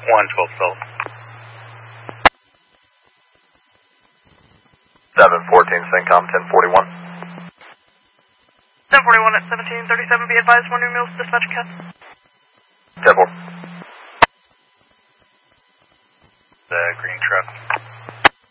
112 South. 714 Syncom 1041. 1041 at 1737, be advised, Warner Mills, dispatch cat. 10-4. The green truck.